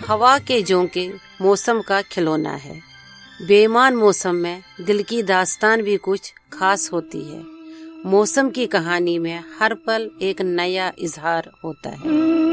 हवा के झोंके मौसम का खिलौना है। बेईमान मौसम में दिल की दास्तान भी कुछ खास होती है। मौसम की कहानी में हर पल एक नया इजहार होता है।